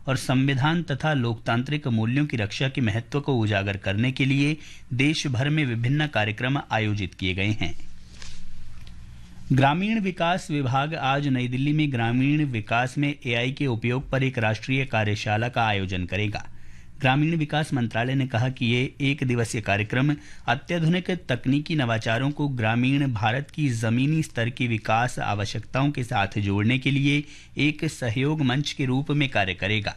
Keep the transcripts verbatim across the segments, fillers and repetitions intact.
और संविधान तथा लोकतांत्रिक मूल्यों की रक्षा के महत्व को उजागर करने के लिए देश भर में विभिन्न कार्यक्रम आयोजित किए गए हैं। ग्रामीण विकास विभाग आज नई दिल्ली में ग्रामीण विकास में एआई के उपयोग पर एक राष्ट्रीय कार्यशाला का आयोजन करेगा। ग्रामीण विकास मंत्रालय ने कहा कि ये एक दिवसीय कार्यक्रम अत्याधुनिक तकनीकी नवाचारों को ग्रामीण भारत की जमीनी स्तर की विकास आवश्यकताओं के साथ जोड़ने के लिए एक सहयोग मंच के रूप में कार्य करेगा।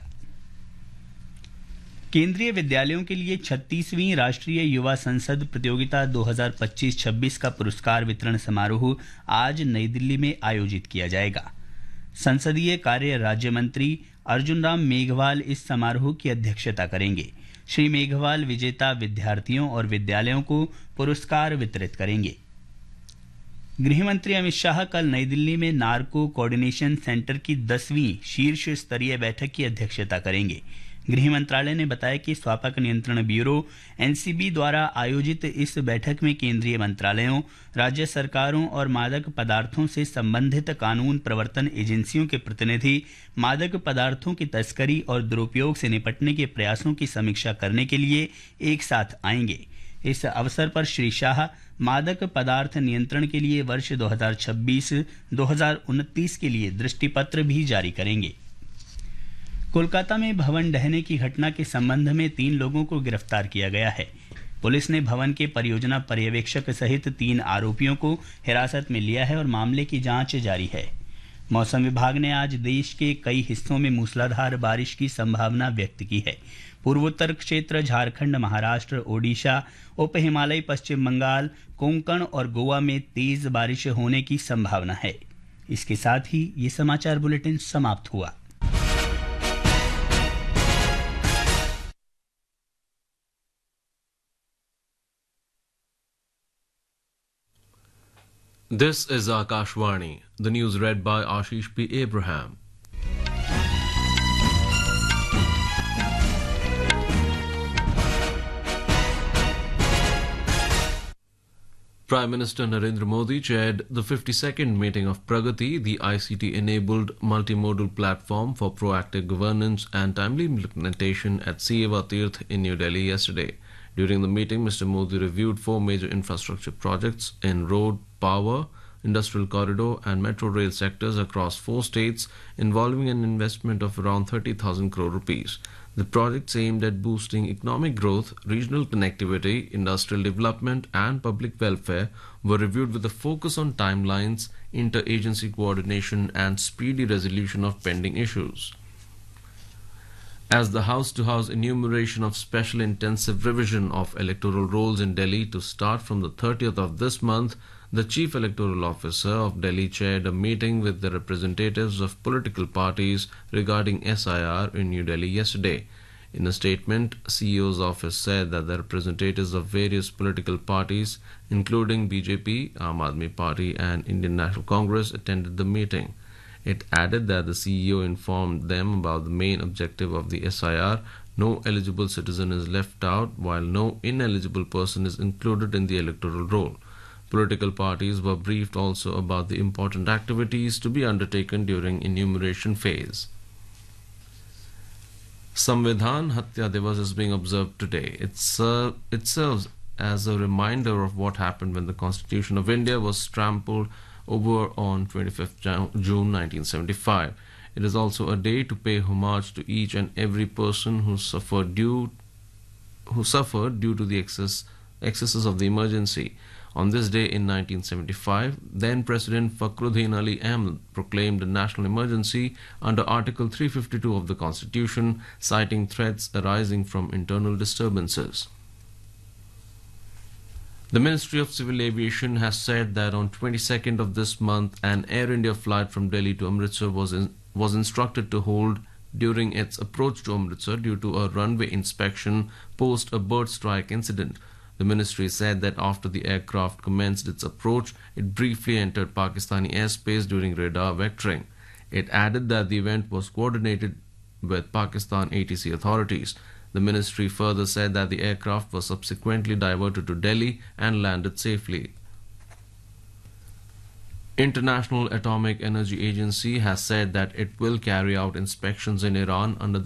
केंद्रीय विद्यालयों के लिए छत्तीसवीं राष्ट्रीय युवा संसद प्रतियोगिता दो हज़ार पच्चीस छब्बीस का पुरस्कार वितरण समारोह आज नई दिल्ली में आयोजित किया जाएगा। संसदीय कार्य राज्य मंत्री अर्जुन राम मेघवाल इस समारोह की अध्यक्षता करेंगे। श्री मेघवाल विजेता विद्यार्थियों और विद्यालयों को पुरस्कार वितरित करेंगे। गृह मंत्री अमित शाह कल नई दिल्ली में नार्को कोऑर्डिनेशन सेंटर की दसवीं शीर्ष स्तरीय बैठक की अध्यक्षता करेंगे। गृह मंत्रालय ने बताया कि स्वापक नियंत्रण ब्यूरो एनसीबी द्वारा आयोजित इस बैठक में केंद्रीय मंत्रालयों, राज्य सरकारों और मादक पदार्थों से संबंधित कानून प्रवर्तन एजेंसियों के प्रतिनिधि मादक पदार्थों की तस्करी और दुरुपयोग से निपटने के प्रयासों की समीक्षा करने के लिए एक साथ आएंगे। इस अवसर पर श्री शाह मादक पदार्थ नियंत्रण के लिए वर्ष दो हज़ार छब्बीस दो हज़ार उनतीस के लिए दृष्टिपत्र भी जारी करेंगे। कोलकाता में भवन ढहने की घटना के संबंध में तीन लोगों को गिरफ्तार किया गया है। पुलिस ने भवन के परियोजना पर्यवेक्षक सहित तीन आरोपियों को हिरासत में लिया है और मामले की जांच जारी है। मौसम विभाग ने आज देश के कई हिस्सों में मूसलाधार बारिश की संभावना व्यक्त की है। पूर्वोत्तर क्षेत्र, झारखंड, महाराष्ट्र, ओडिशा, उप हिमालयी पश्चिम बंगाल, कोंकण और गोवा में तेज बारिश होने की संभावना है। इसके साथ ही ये समाचार बुलेटिन समाप्त हुआ। This is Akashvani. The news read by Ashish P. Abraham. Prime Minister Narendra Modi chaired the fifty-second meeting of Pragati, the I C T-enabled multimodal platform for proactive governance and timely implementation at Seva Tirth in New Delhi yesterday. During the meeting, Mister Modi reviewed four major infrastructure projects in road, power, industrial corridor and metro rail sectors across four states involving an investment of around thirty thousand crore rupees. The projects aimed at boosting economic growth, regional connectivity, industrial development and public welfare were reviewed with a focus on timelines, inter-agency coordination and speedy resolution of pending issues. As the house-to-house enumeration of special intensive revision of electoral rolls in Delhi to start from the thirtieth of this month, the Chief Electoral Officer of Delhi chaired a meeting with the representatives of political parties regarding S I R in New Delhi yesterday. In a statement, C E O's office said that the representatives of various political parties, including B J P, Aam Aadmi Party and Indian National Congress, attended the meeting. It added that the C E O informed them about the main objective of the S I R. No eligible citizen is left out, while no ineligible person is included in the electoral roll. Political parties were briefed also about the important activities to be undertaken during enumeration phase. Samvidhan Hatya Divas is being observed today. It, ser- it serves as a reminder of what happened when the Constitution of India was trampled over on twenty-fifth June nineteen seventy-five. It is also a day to pay homage to each and every person who suffered due who suffered due to the excess, excesses of the emergency. On this day in nineteen seventy-five, then President Fakhruddin Ali Ahmed proclaimed a national emergency under Article three fifty-two of the Constitution, citing threats arising from internal disturbances. The Ministry of Civil Aviation has said that on twenty-second of this month, an Air India flight from Delhi to Amritsar was in, was instructed to hold during its approach to Amritsar due to a runway inspection post a bird strike incident. The ministry said that after the aircraft commenced its approach, it briefly entered Pakistani airspace during radar vectoring. It added that the event was coordinated with Pakistan A T C authorities. The ministry further said that the aircraft was subsequently diverted to Delhi and landed safely. International Atomic Energy Agency has said that it will carry out inspections in Iran under the